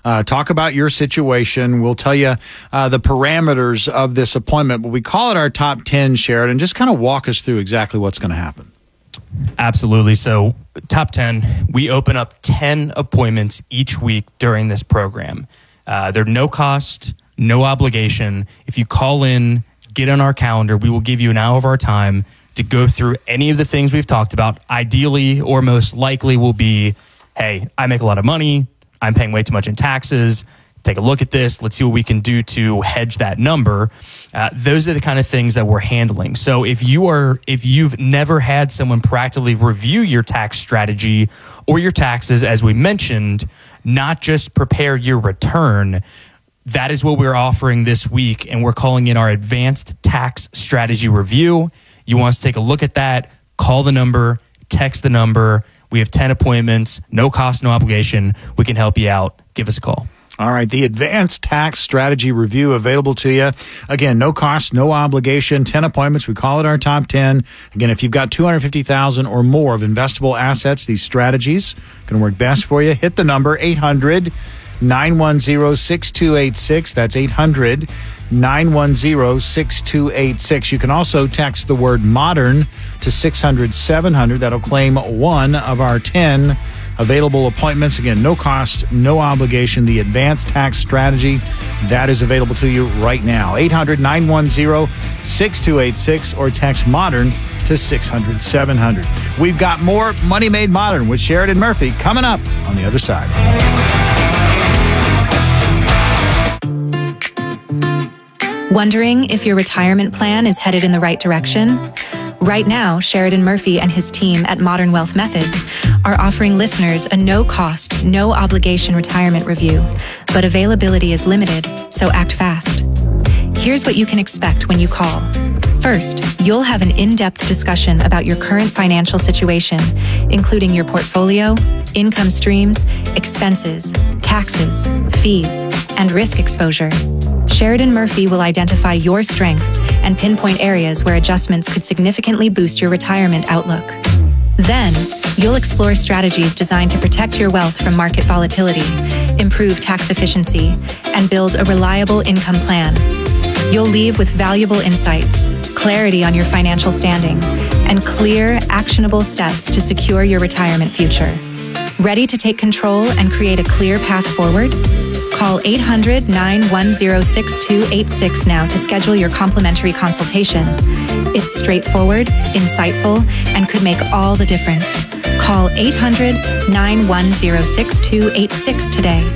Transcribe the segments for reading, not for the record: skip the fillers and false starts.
talk about your situation. We'll tell you the parameters of this appointment, but we call it our top 10, Sheridan. Just kind of walk us through exactly what's going to happen. Absolutely. So top 10, we open up 10 appointments each week during this program. They're no cost, no obligation. If you call in, get on our calendar, we will give you an hour of our time to go through any of the things we've talked about. Ideally, or most likely, will be, hey, I make a lot of money, I'm paying way too much in taxes, take a look at this, let's see what we can do to hedge that number. Those are the kind of things that we're handling. So if you've never had someone proactively review your tax strategy or your taxes, as we mentioned, not just prepare your return, that is what we're offering this week, and we're calling it our Advanced Tax Strategy Review. You want us to take a look at that, call the number, text the number. We have 10 appointments, no cost, no obligation. We can help you out. Give us a call. All right, the Advanced Tax Strategy Review available to you. Again, no cost, no obligation, 10 appointments. We call it our top 10. Again, if you've got $250,000 or more of investable assets, these strategies can work best for you. Hit the number 800-910-6286. That's 800-910-6286. You can also text the word MODERN to 600-700. That'll claim one of our 10 available appointments. Again, no cost, no obligation. The Advanced Tax Strategy, that is available to you right now. 800-910-6286 or text MODERN to 600-700. We've got more Money Made Modern with Sheridan Murphy coming up on the other side. Wondering if your retirement plan is headed in the right direction? Right now, Sheridan Murphy and his team at Modern Wealth Methods are offering listeners a no-cost, no-obligation retirement review, but availability is limited, so act fast. Here's what you can expect when you call. First, you'll have an in-depth discussion about your current financial situation, including your portfolio, income streams, expenses, taxes, fees, and risk exposure. Sheridan Murphy will identify your strengths and pinpoint areas where adjustments could significantly boost your retirement outlook. Then, you'll explore strategies designed to protect your wealth from market volatility, improve tax efficiency, and build a reliable income plan. You'll leave with valuable insights, clarity on your financial standing, and clear, actionable steps to secure your retirement future. Ready to take control and create a clear path forward? Call 800-910-6286 now to schedule your complimentary consultation. It's straightforward, insightful, and could make all the difference. Call 800-910-6286 today.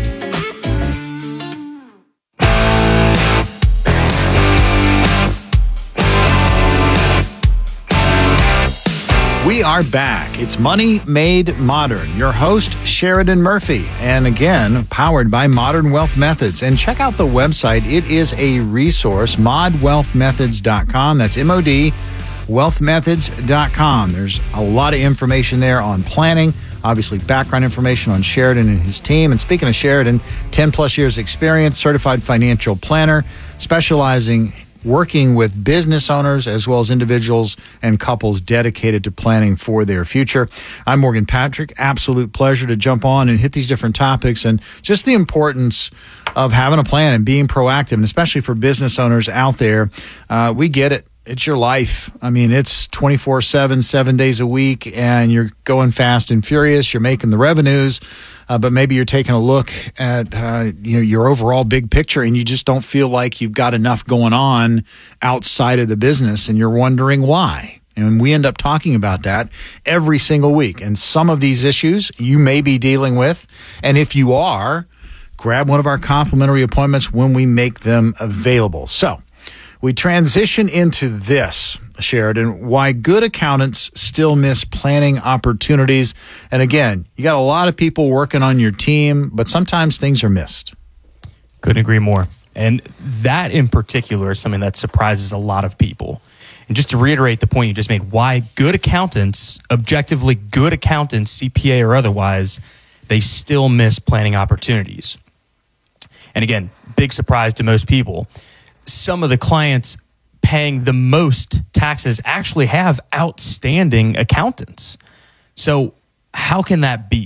We are back. It's Money Made Modern. Your host, Sheridan Murphy. And again, powered by Modern Wealth Methods. And check out the website. It is a resource, modwealthmethods.com. That's MOD, wealthmethods.com. There's a lot of information there on planning, obviously background information on Sheridan and his team. And speaking of Sheridan, 10 plus years experience, certified financial planner, specializing working with business owners as well as individuals and couples dedicated to planning for their future. I'm Morgan Patrick. Absolute pleasure to jump on and hit these different topics and just the importance of having a plan and being proactive, and especially for business owners out there. We get it. It's your life. I mean, it's 24/7, 7 days a week, and you're going fast and furious. You're making the revenues, but maybe you're taking a look at your overall big picture, and you just don't feel like you've got enough going on outside of the business, and you're wondering why. And we end up talking about that every single week. And some of these issues you may be dealing with, and if you are, grab one of our complimentary appointments when we make them available. So we transition into this, Sheridan, why good accountants still miss planning opportunities. And again, you got a lot of people working on your team, but sometimes things are missed. Couldn't agree more. And that in particular is something that surprises a lot of people. And just to reiterate the point you just made, why good accountants, objectively good accountants, CPA or otherwise, they still miss planning opportunities. And again, big surprise to most people. Some of the clients paying the most taxes actually have outstanding accountants. So how can that be?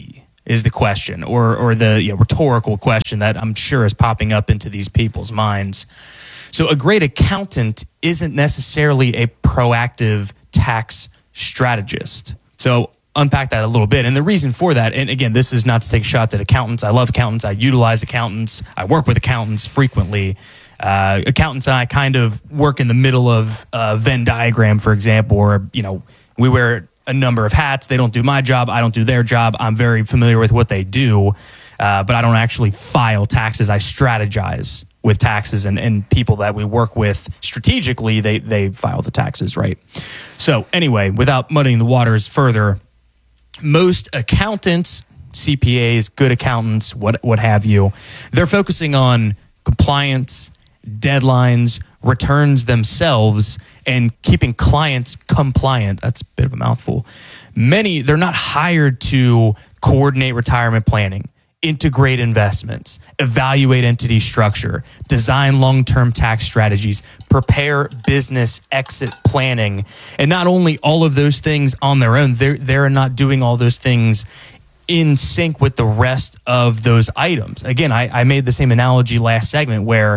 is the question, or the rhetorical question that I'm sure is popping up into these people's minds. So a great accountant isn't necessarily a proactive tax strategist. So unpack that a little bit. And the reason for that, and again, this is not to take shots at accountants. I love accountants. I utilize accountants. I work with accountants frequently. Accountants and I kind of work in the middle of a Venn diagram, for example, or, we wear a number of hats. They don't do my job. I don't do their job. I'm very familiar with what they do, but I don't actually file taxes. I strategize with taxes, and people that we work with strategically, they file the taxes, right? So anyway, without muddying the waters further, most accountants, CPAs, good accountants, what have you, they're focusing on compliance, deadlines, returns themselves, and keeping clients compliant. That's a bit of a mouthful. They're not hired to coordinate retirement planning, integrate investments, evaluate entity structure, design long-term tax strategies, prepare business exit planning. And not only all of those things on their own, they're not doing all those things in sync with the rest of those items. Again, I made the same analogy last segment where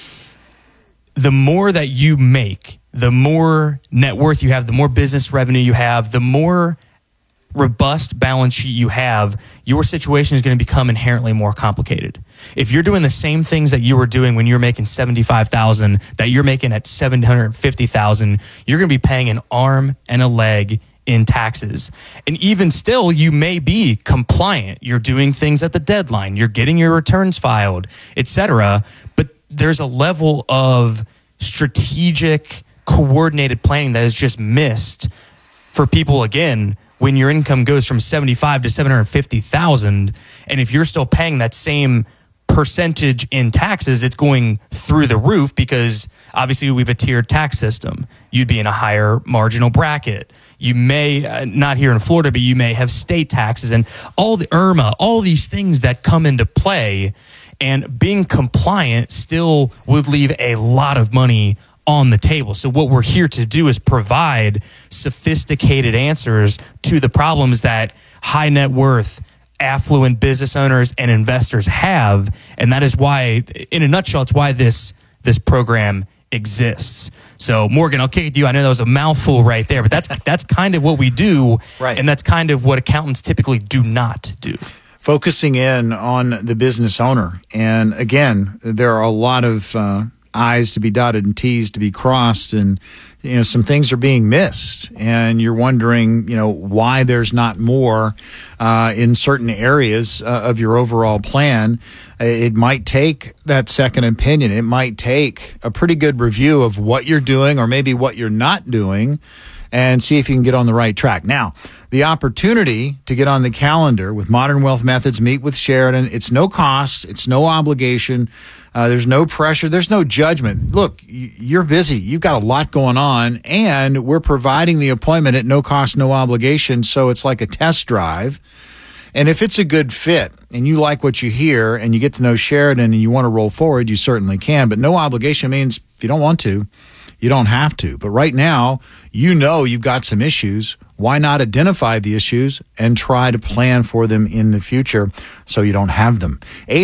the more that you make, the more net worth you have, the more business revenue you have, the more robust balance sheet you have, your situation is going to become inherently more complicated. If you're doing the same things that you were doing when you were making $75,000 that you're making at $750,000, you're going to be paying an arm and a leg in taxes. And even still, you may be compliant. You're doing things at the deadline. You're getting your returns filed, etc. But there's a level of strategic, coordinated planning that is just missed for people, again, when your income goes from $75,000 to $750,000, and if you're still paying that same percentage in taxes, it's going through the roof because obviously we have a tiered tax system. You'd be in a higher marginal bracket. You may, not here in Florida, but you may have state taxes and all the IRMA, all these things that come into play, and being compliant still would leave a lot of money on the table. So what we're here to do is provide sophisticated answers to the problems that high net worth, affluent business owners and investors have. And that is why, in a nutshell, it's why this program exists. So Morgan, I'll kick it to you. I know that was a mouthful right there, but that's kind of what we do. Right. And that's kind of what accountants typically do not do. Focusing in on the business owner. And again, there are a lot of I's to be dotted and T's to be crossed, and some things are being missed, and you're wondering why there's not more in certain areas of your overall plan. It might take that second opinion. It might take a pretty good review of what you're doing or maybe what you're not doing, and see if you can get on the right track. Now, the opportunity to get on the calendar with Modern Wealth Methods, meet with Sheridan, it's no cost, it's no obligation, there's no pressure, there's no judgment. Look, you're busy, you've got a lot going on, and we're providing the appointment at no cost, no obligation, so it's like a test drive. And if it's a good fit and you like what you hear and you get to know Sheridan and you want to roll forward, you certainly can. But no obligation means if you don't want to, you don't have to. But right now, you've got some issues. Why not identify the issues and try to plan for them in the future so you don't have them?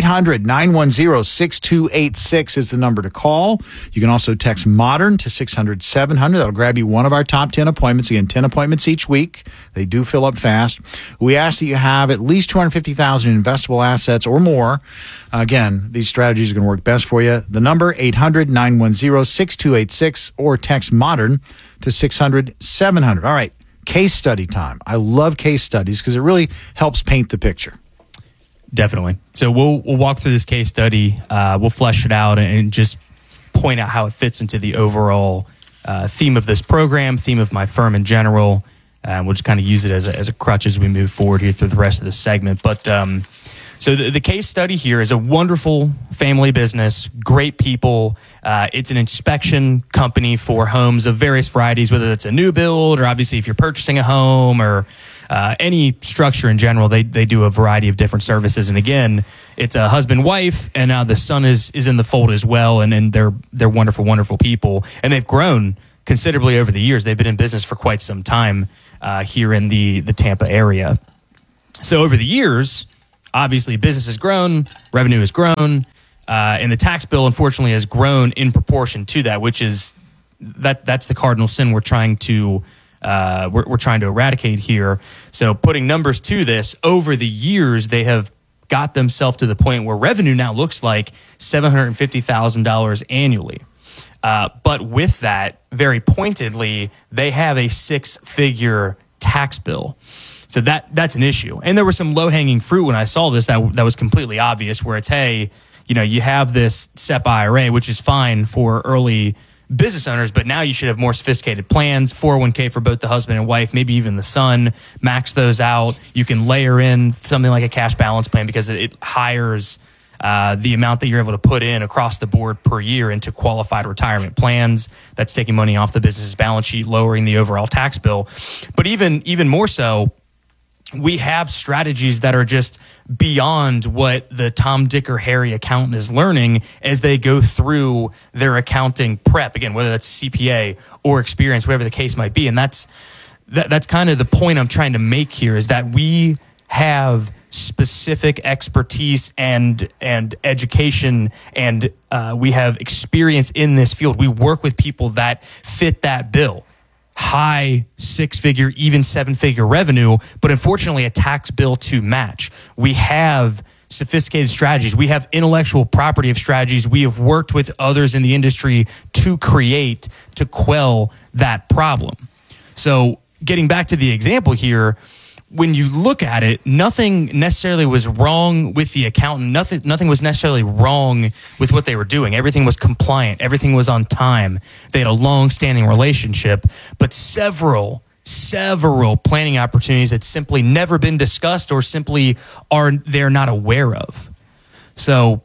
800-910-6286 is the number to call. You can also text MODERN to 600-700. That'll grab you one of our top 10 appointments. Again, 10 appointments each week. They do fill up fast. We ask that you have at least $250,000 in investable assets or more. Again, these strategies are going to work best for you. The number, 800-910-6286, or text MODERN to 600-700. All right. Case study time. I love case studies because it really helps paint the picture. Definitely. So we'll walk through this case study. We'll flesh it out and just point out how it fits into the overall theme of this program, theme of my firm in general. We'll just kind of use it as a crutch as we move forward here through the rest of the segment. But so the case study here is a wonderful family business, great people. It's an inspection company for homes of various varieties, whether it's a new build or obviously if you're purchasing a home or any structure in general. They do a variety of different services. And again, it's a husband-wife, and now the son is in the fold as well. And they're wonderful, wonderful people. And they've grown considerably over the years. They've been in business for quite some time here in the Tampa area. So over the years, obviously business has grown, revenue has grown, and the tax bill, unfortunately, has grown in proportion to that, which is that's the cardinal sin we're trying to eradicate here. So putting numbers to this, over the years, they have got themselves to the point where revenue now looks like $750,000 annually. But with that, very pointedly, they have a 6-figure tax bill. So that's an issue. And there was some low-hanging fruit when I saw this that was completely obvious, where it's, hey, you have this SEP IRA, which is fine for early business owners, but now you should have more sophisticated plans, 401k for both the husband and wife, maybe even the son, max those out. You can layer in something like a cash balance plan because it hires the amount that you're able to put in across the board per year into qualified retirement plans. That's taking money off the business's balance sheet, lowering the overall tax bill. But even more so, we have strategies that are just beyond what the Tom, Dick, or Harry accountant is learning as they go through their accounting prep. Again, whether that's CPA or experience, whatever the case might be. And that's kind of the point I'm trying to make here, is that we have specific expertise and education, and we have experience in this field. We work with people that fit that bill. High 6-figure, even 7-figure revenue, but unfortunately a tax bill to match. We have sophisticated strategies. We have intellectual property of strategies we have worked with others in the industry to create, to quell that problem. So getting back to the example here, when you look at it, nothing necessarily was wrong with the accountant. Nothing was necessarily wrong with what they were doing. Everything was compliant. Everything was on time. They had a long-standing relationship, but several planning opportunities that simply never been discussed or simply they're not aware of. So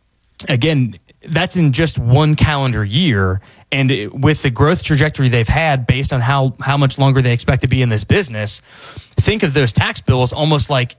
again, that's in just one calendar year. And with the growth trajectory they've had based on how much longer they expect to be in this business, think of those tax bills almost like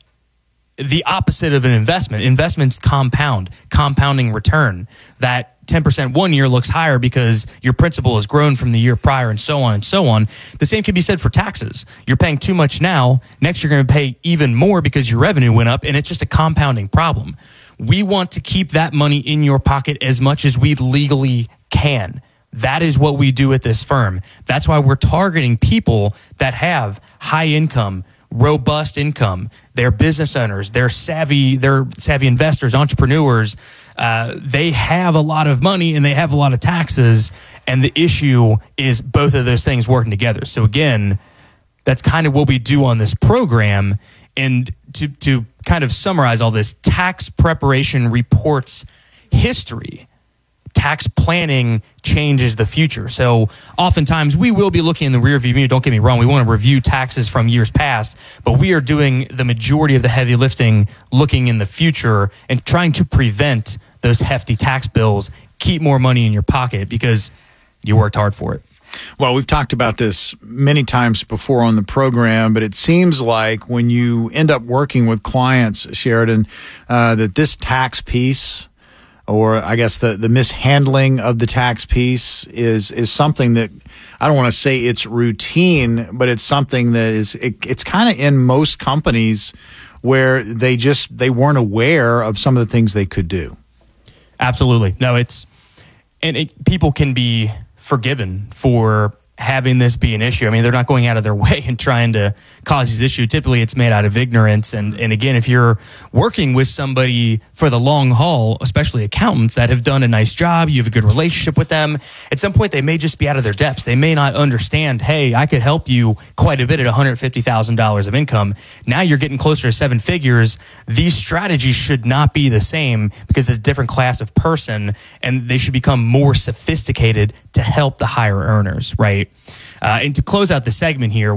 the opposite of an investment. Investments compounding return. That 10% one year looks higher because your principal has grown from the year prior, and so on and so on. The same can be said for taxes. You're paying too much now. Next, you're going to pay even more because your revenue went up, and it's just a compounding problem. We want to keep that money in your pocket as much as we legally can. That is what we do at this firm. That's why we're targeting people that have high income, robust income. They're business owners. They're savvy investors, entrepreneurs. They have a lot of money and they have a lot of taxes. And the issue is both of those things working together. So again, that's kind of what we do on this program. And to kind of summarize all this, tax preparation reports history. Tax planning changes the future. So oftentimes we will be looking in the rearview mirror. Don't get me wrong. We want to review taxes from years past, but we are doing the majority of the heavy lifting, looking in the future and trying to prevent those hefty tax bills. Keep more money in your pocket because you worked hard for it. Well, we've talked about this many times before on the program, but it seems like when you end up working with clients, Sheridan, that this tax piece, or I guess the mishandling of the tax piece is something that, I don't want to say it's routine, but it's something that it's kind of in most companies where they weren't aware of some of the things they could do. Absolutely. No, people can be forgiven for having this be an issue. I mean, they're not going out of their way and trying to cause these issues. Typically, it's made out of ignorance. And again, if you're working with somebody for the long haul, especially accountants that have done a nice job, you have a good relationship with them, at some point, they may just be out of their depths. They may not understand, hey, I could help you quite a bit at $150,000 of income. Now you're getting closer to 7 figures. These strategies should not be the same because it's a different class of person, and they should become more sophisticated to help the higher earners, right? And to close out the segment here,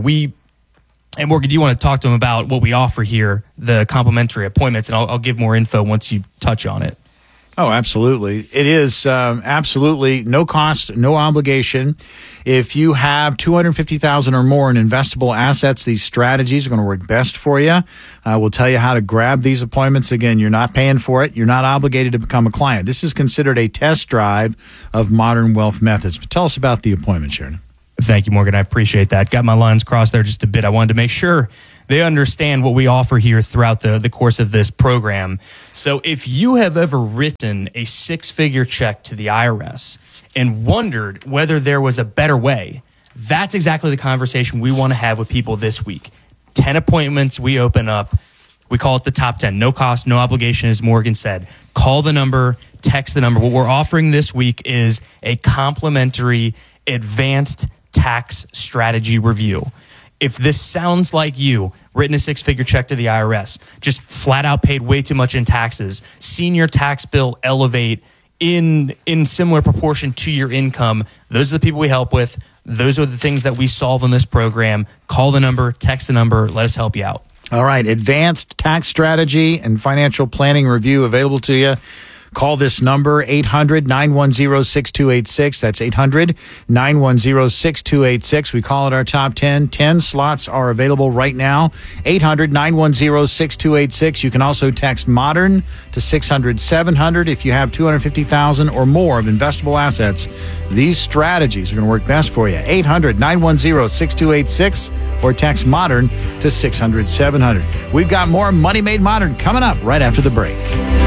and Morgan, do you want to talk to them about what we offer here, the complimentary appointments? And I'll give more info once you touch on it. Oh, absolutely. It is absolutely no cost, no obligation. If you have $250,000 or more in investable assets, these strategies are going to work best for you. We'll tell you how to grab these appointments. Again, you're not paying for it. You're not obligated to become a client. This is considered a test drive of Modern Wealth Methods. But tell us about the appointment, Sheridan. Thank you, Morgan. I appreciate that. Got my lines crossed there just a bit. I wanted to make sure They understand what we offer here throughout the course of this program. So if you have ever written a 6-figure check to the IRS and wondered whether there was a better way, that's exactly the conversation we want to have with people this week. 10 appointments we open up. We call it the top 10. No cost, no obligation, as Morgan said. Call the number, text the number. What we're offering this week is a complimentary advanced tax strategy review. If this sounds like you, written a 6-figure check to the IRS, just flat out paid way too much in taxes, seen your tax bill elevate in similar proportion to your income, those are the people we help with. Those are the things that we solve in this program. Call the number, text the number, let us help you out. All right, advanced tax strategy and financial planning review available to you. Call this number, 800-910-6286. That's 800-910-6286. We call it our top 10. 10 slots are available right now. 800-910-6286. You can also text MODERN to 600-700. If you have $250,000 or more of investable assets, these strategies are going to work best for you. 800-910-6286 or text MODERN to 600-700. We've got more Money Made Modern coming up right after the break.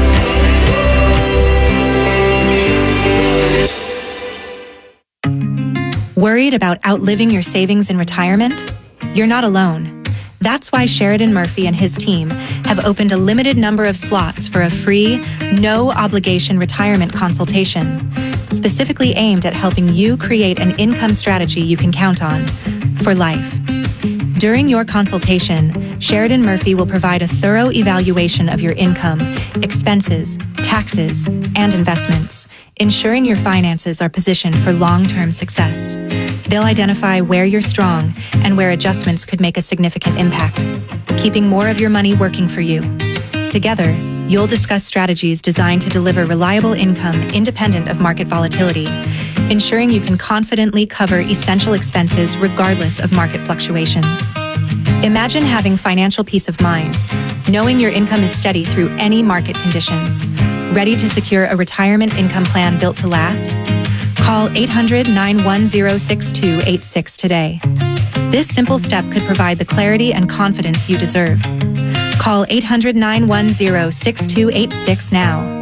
Worried about outliving your savings in retirement? You're not alone. That's why Sheridan Murphy and his team have opened a limited number of slots for a free, no-obligation retirement consultation, specifically aimed at helping you create an income strategy you can count on for life. During your consultation, Sheridan Murphy will provide a thorough evaluation of your income, expenses, taxes, and investments, ensuring your finances are positioned for long-term success. They'll identify where you're strong and where adjustments could make a significant impact, keeping more of your money working for you. Together, you'll discuss strategies designed to deliver reliable income independent of market volatility, ensuring you can confidently cover essential expenses regardless of market fluctuations. Imagine having financial peace of mind, knowing your income is steady through any market conditions. Ready to secure a retirement income plan built to last? Call 800-910-6286 today. This simple step could provide the clarity and confidence you deserve. Call 800-910-6286 now.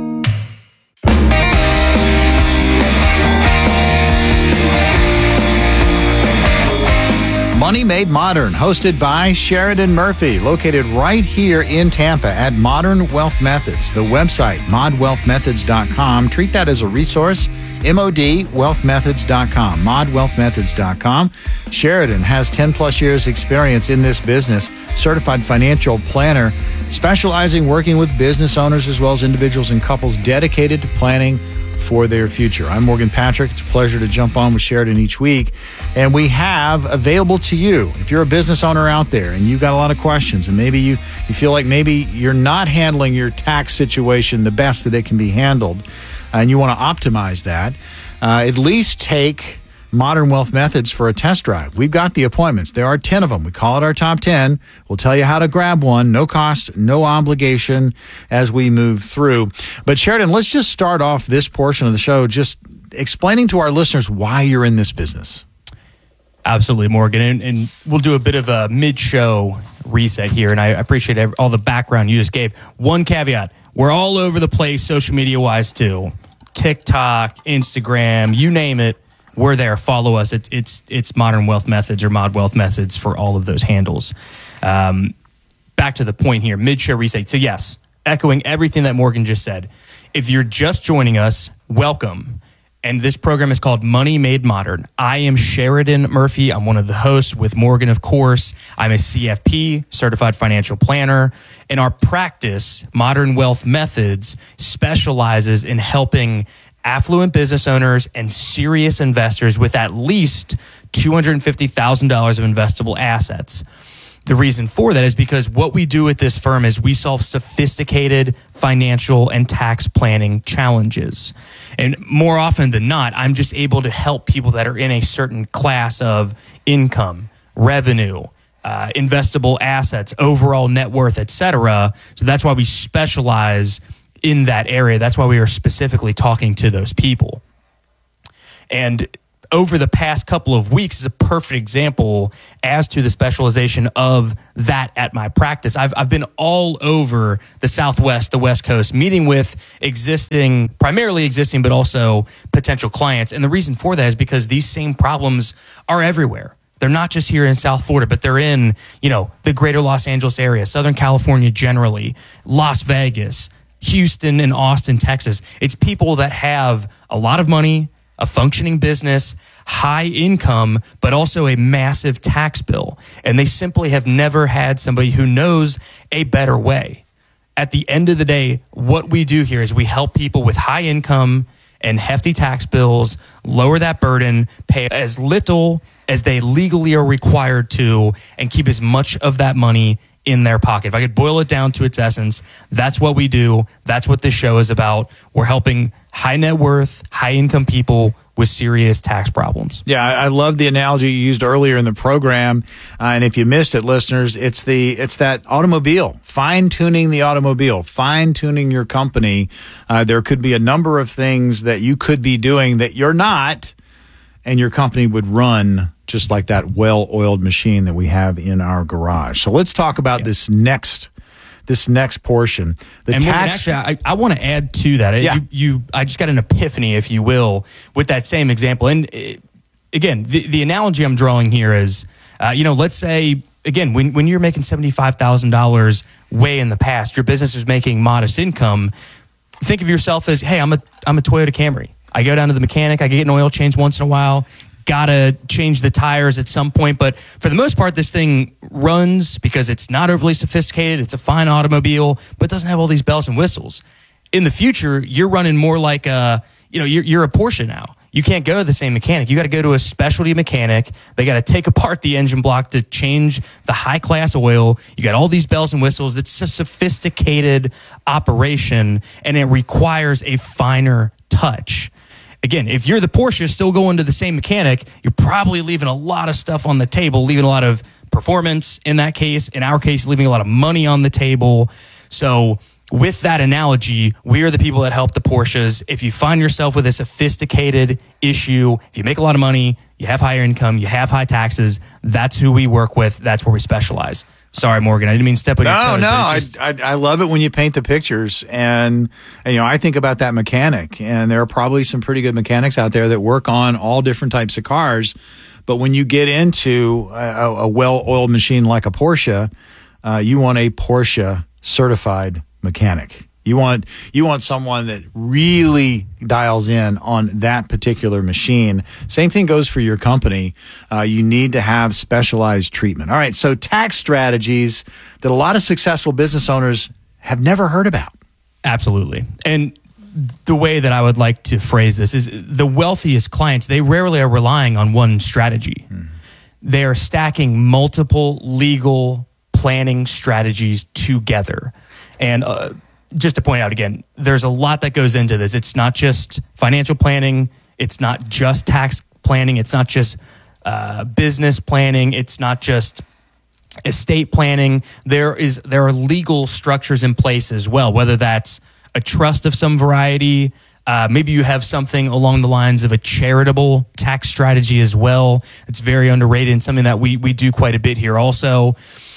Money Made Modern, hosted by Sheridan Murphy, located right here in Tampa at Modern Wealth Methods. The website, modwealthmethods.com. Treat that as a resource, modwealthmethods.com, modwealthmethods.com. Sheridan has 10 plus years experience in this business, certified financial planner, specializing working with business owners as well as individuals and couples dedicated to planning for their future. I'm Morgan Patrick. It's a pleasure to jump on with Sheridan each week. And we have available to you, if you're a business owner out there and you've got a lot of questions and maybe you feel like maybe you're not handling your tax situation the best that it can be handled and you want to optimize that, at least take Modern Wealth Methods for a test drive. We've got the appointments. There are 10 of them. We call it our top 10. We'll tell you how to grab one. No cost, no obligation as we move through. But Sheridan, let's just start off this portion of the show just explaining to our listeners why you're in this business. Absolutely, Morgan. And we'll do a bit of a mid-show reset here. And I appreciate all the background you just gave. One caveat. We're all over the place social media-wise too. TikTok, Instagram, you name it. We're there. Follow us. It's Modern Wealth Methods or Mod Wealth Methods for all of those handles. Back to the point here, mid-show reset. So yes, echoing everything that Morgan just said. If you're just joining us, welcome. And this program is called Money Made Modern. I am Sheridan Murphy. I'm one of the hosts with Morgan, of course. I'm a CFP, Certified Financial Planner. And our practice, Modern Wealth Methods, specializes in helping affluent business owners and serious investors with at least $250,000 of investable assets. The reason for that is because what we do at this firm is we solve sophisticated financial and tax planning challenges. And more often than not, I'm just able to help people that are in a certain class of income, revenue, investable assets, overall net worth, etc. So that's why we specialize in that area. That's why we are specifically talking to those people. And over the past couple of weeks is a perfect example as to the specialization of that at my practice. I've been all over the Southwest, the West Coast, meeting with primarily existing, but also potential clients. And the reason for that is because these same problems are everywhere. They're not just here in South Florida, but they're in, the greater Los Angeles area, Southern California generally, Las Vegas, Houston, and Austin, Texas. It's people that have a lot of money, a functioning business, high income, but also a massive tax bill. And they simply have never had somebody who knows a better way. At the end of the day, what we do here is we help people with high income and hefty tax bills, lower that burden, pay as little as they legally are required to, and keep as much of that money in their pocket. If I could boil it down to its essence, that's what we do. That's what this show is about. We're helping high net worth, high income people with serious tax problems. Yeah, I love the analogy you used earlier in the program. And if you missed it, listeners, it's that automobile, fine-tuning the automobile, fine-tuning your company. There could be a number of things that you could be doing that you're not, and your company would run just like that well-oiled machine that we have in our garage. So let's talk about this next portion. I want to add to that. Yeah. I just got an epiphany, if you will, with that same example. And again, the analogy I'm drawing here is, let's say, again, when you're making $75,000 way in the past, your business is making modest income. Think of yourself as, hey, I'm a Toyota Camry. I go down to the mechanic. I get an oil change once in a while. Gotta change the tires at some point. But for the most part, this thing runs because it's not overly sophisticated. It's a fine automobile, but doesn't have all these bells and whistles. In the future, you're running more like you're a Porsche now. You can't go to the same mechanic. You got to go to a specialty mechanic. They got to take apart the engine block to change the high class oil. You got all these bells and whistles. It's a sophisticated operation, and it requires a finer touch. Again, if you're the Porsche still going to the same mechanic, you're probably leaving a lot of stuff on the table, leaving a lot of performance in that case. In our case, leaving a lot of money on the table. So with that analogy, we are the people that help the Porsches. If you find yourself with a sophisticated issue, if you make a lot of money, you have higher income, you have high taxes, that's who we work with. That's where we specialize. Sorry, Morgan, I didn't mean to step on your toes. No, I love it when you paint the pictures. And I think about that mechanic, and there are probably some pretty good mechanics out there that work on all different types of cars. But when you get into a well-oiled machine like a Porsche, you want a Porsche certified mechanic. You want someone that really dials in on that particular machine. Same thing goes for your company. You need to have specialized treatment. All right, so tax strategies that a lot of successful business owners have never heard about. Absolutely. And the way that I would like to phrase this is the wealthiest clients, they rarely are relying on one strategy. They are stacking multiple legal planning strategies together. And just to point out again, there's a lot that goes into this. It's not just financial planning. It's not just tax planning. It's not just business planning. It's not just estate planning. There are legal structures in place as well, whether that's a trust of some variety. Maybe you have something along the lines of a charitable tax strategy as well. It's very underrated and something that we do quite a bit here also.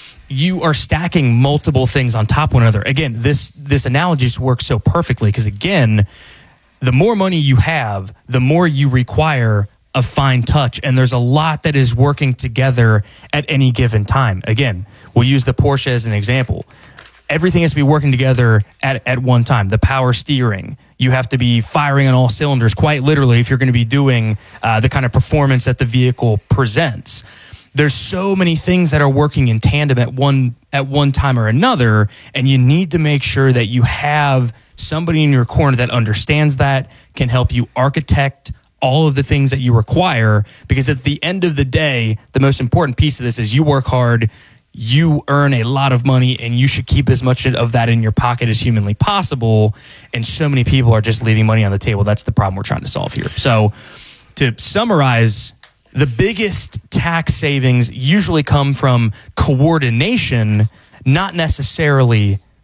You are stacking multiple things on top of one another. Again, this analogy just works so perfectly because, again, the more money you have, the more you require a fine touch. And there's a lot that is working together at any given time. Again, we'll use the Porsche as an example. Everything has to be working together at one time. The power steering. You have to be firing on all cylinders, quite literally, if you're going to be doing the kind of performance that the vehicle presents. There's so many things that are working in tandem at one time or another, and you need to make sure that you have somebody in your corner that understands that, can help you architect all of the things that you require, because at the end of the day, the most important piece of this is you work hard, you earn a lot of money, and you should keep as much of that in your pocket as humanly possible, and so many people are just leaving money on the table. That's the problem we're trying to solve here. So to summarize, the biggest tax savings usually come from coordination, not necessarily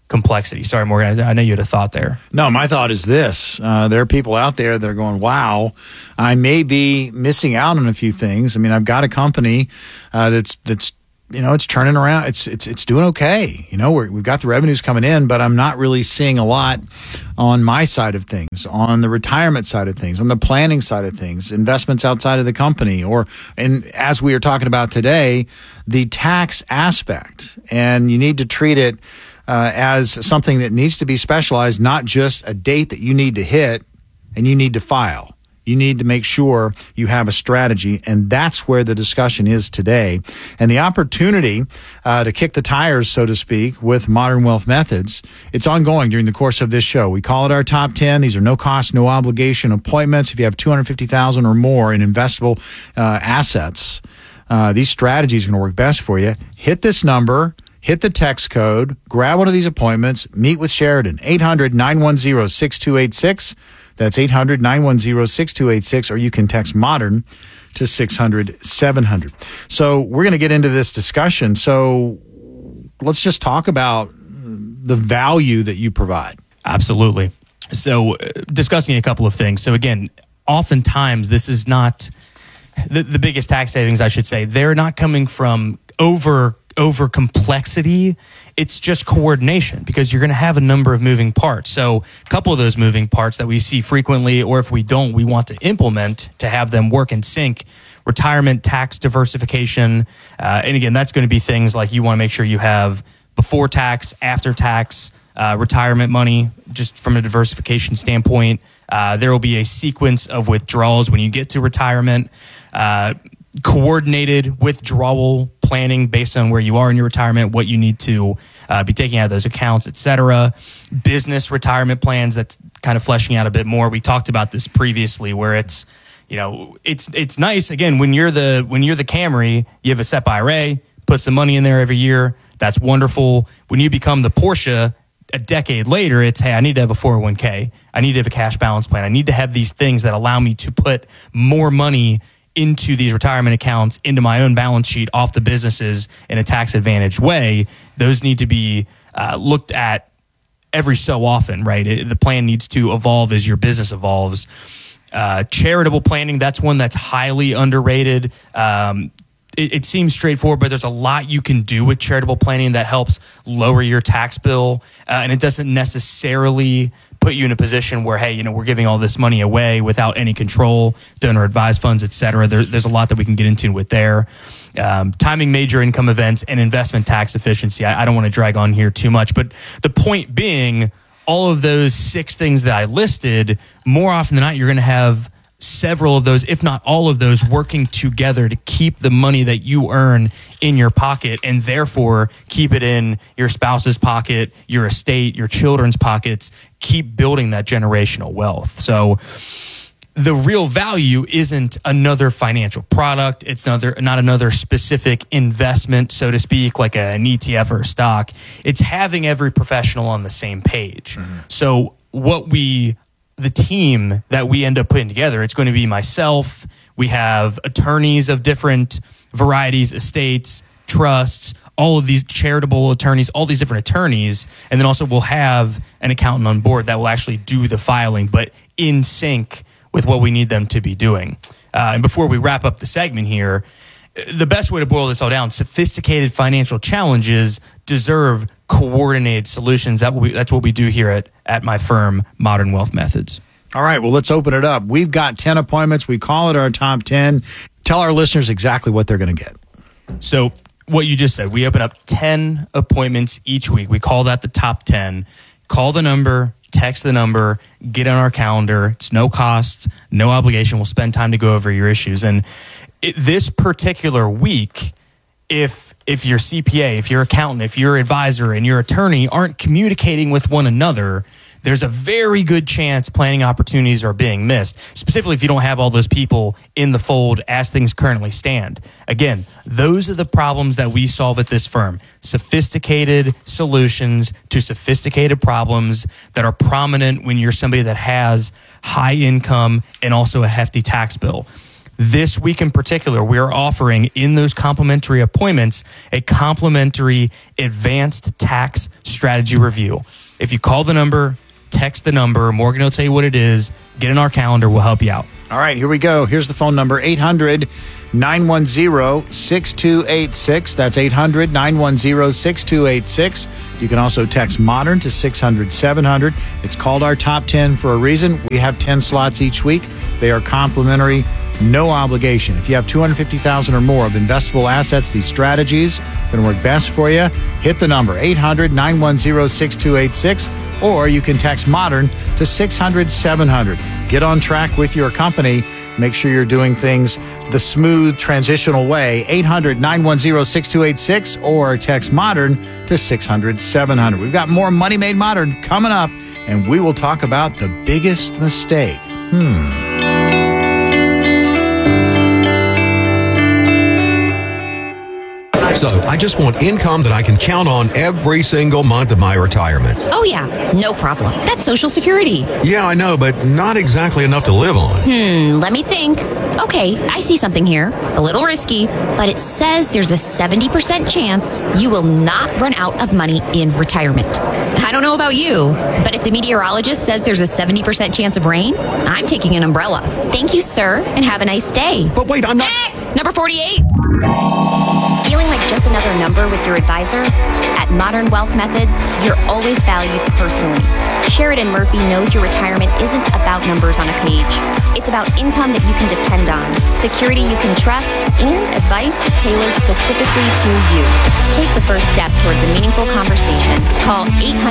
complexity. Sorry, Morgan, I know you had a thought there. No, my thought is this. There are people out there that are going, wow, I may be missing out on a few things. I mean, I've got a company that's it's turning around. It's doing okay. We've got the revenues coming in, but I'm not really seeing a lot on my side of things, on the retirement side of things, on the planning side of things, investments outside of the company, and as we are talking about today, the tax aspect. And you need to treat it as something that needs to be specialized, not just a date that you need to hit and you need to file. You need to make sure you have a strategy, and that's where the discussion is today. And the opportunity to kick the tires, so to speak, with Modern Wealth Methods, it's ongoing during the course of this show. We call it our top 10. These are no cost, no obligation appointments. If you have $250,000 or more in investable assets, these strategies are going to work best for you. Hit this number. Hit the text code. Grab one of these appointments. Meet with Sheridan. 800-910-6286. That's 800-910-6286, or you can text MODERN to 600-700. So we're going to get into this discussion. So let's just talk about the value that you provide. Absolutely. So discussing a couple of things. So again, oftentimes this is not the biggest tax savings, I should say. They're not coming from over complexity. It's just coordination, because you're going to have a number of moving parts. So a couple of those moving parts that we see frequently, or if we don't, we want to implement to have them work in sync: retirement, tax diversification. And again, that's going to be things like you want to make sure you have before tax, after tax, retirement money, just from a diversification standpoint. There will be a sequence of withdrawals when you get to retirement. Coordinated withdrawal planning based on where you are in your retirement, what you need to be taking out of those accounts, etc. Business retirement plans, that's kind of fleshing out a bit more. We talked about this previously, where it's nice again when you're the Camry, you have a SEP IRA, put some money in there every year. That's wonderful. When you become the Porsche a decade later, it's, hey, I need to have a 401k. I need to have a cash balance plan. I need to have these things that allow me to put more money into these retirement accounts, into my own balance sheet, off the businesses in a tax advantaged way. Those need to be looked at every so often, right? The plan needs to evolve as your business evolves. Charitable planning, that's one that's highly underrated. It seems straightforward, but there's a lot you can do with charitable planning that helps lower your tax bill, and it doesn't necessarily put you in a position where, hey, we're giving all this money away without any control, donor advised funds, et cetera. There's a lot that we can get into with there. Timing major income events and investment tax efficiency. I don't want to drag on here too much, but the point being, all of those 6 things that I listed, more often than not, you're going to have several of those, if not all of those, working together to keep the money that you earn in your pocket, and therefore keep it in your spouse's pocket, your estate, your children's pockets. Keep building that generational wealth. So the real value isn't another financial product. It's not another specific investment, so to speak, like an ETF or a stock. It's having every professional on the same page. Mm-hmm. So the team that we end up putting together, it's going to be myself. We have attorneys of different varieties, estates, trusts, all of these charitable attorneys, all these different attorneys. And then also we'll have an accountant on board that will actually do the filing, but in sync with what we need them to be doing. And before we wrap up the segment here, the best way to boil this all down, sophisticated financial challenges deserve coordinated solutions. That's what we do here at my firm, Modern Wealth Methods. All right, well, let's open it up. We've got 10 appointments. We call it our top 10. Tell our listeners exactly what they're going to get. So what you just said, we open up 10 appointments each week. We call that the top 10. Call the number, text the number, get on our calendar. It's no cost, no obligation. We'll spend time to go over your issues. And this particular week, if your CPA, if your accountant, if your advisor and your attorney aren't communicating with one another, there's a very good chance planning opportunities are being missed, specifically if you don't have all those people in the fold as things currently stand. Again, those are the problems that we solve at this firm. Sophisticated solutions to sophisticated problems that are prominent when you're somebody that has high income and also a hefty tax bill. This week in particular, we are offering in those complimentary appointments a complimentary advanced tax strategy review. If you call the number, text the number, Morgan will tell you what it is, get in our calendar, we'll help you out. All right, here we go. Here's the phone number, 800-910-6286. That's 800-910-6286. You can also text MODERN to 600-700. It's called our Top 10 for a reason. We have 10 slots each week. They are complimentary, no obligation. If you have $250,000 or more of investable assets, these strategies are going to work best for you. Hit the number, 800-910-6286, or you can text MODERN to 600-700. Get on track with your company. Make sure you're doing things the smooth, transitional way. 800-910-6286 or text MODERN to 600-700. We've got more Money Made Modern coming up, and we will talk about the biggest mistake. So I just want income that I can count on every single month of my retirement. Oh, yeah, no problem. That's Social Security. Yeah, I know, but not exactly enough to live on. Let me think. Okay, I see something here. A little risky, but it says there's a 70% chance you will not run out of money in retirement. I don't know about you, but if the meteorologist says there's a 70% chance of rain, I'm taking an umbrella. Thank you, sir, and have a nice day. But wait, I'm not... Next! Number 48. Feeling like just another number with your advisor? At Modern Wealth Methods, you're always valued personally. Sheridan Murphy knows your retirement isn't about numbers on a page. It's about income that you can depend on, security you can trust, and advice tailored specifically to you. Take the first step towards a meaningful conversation. Call 800